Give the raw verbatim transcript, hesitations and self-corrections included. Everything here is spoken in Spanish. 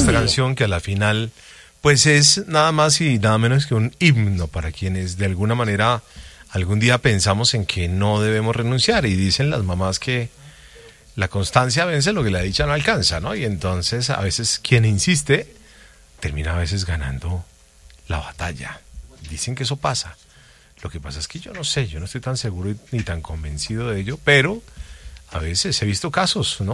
esta canción que a la final pues es nada más y nada menos que un himno para quienes de alguna manera algún día pensamos en que no debemos renunciar y dicen las mamás que la constancia vence lo que la dicha no alcanza, ¿no? Y entonces a veces quien insiste termina a veces ganando la batalla. Dicen que eso pasa. Lo que pasa es que yo no sé, yo no estoy tan seguro ni tan convencido de ello, pero a veces he visto casos, ¿no?